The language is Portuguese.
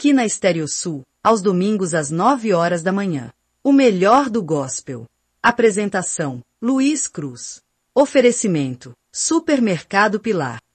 aqui na Estéreo Sul, aos domingos às 9 horas da manhã. O melhor do gospel. Apresentação: Luiz Cruz. Oferecimento: Supermercado Pilar.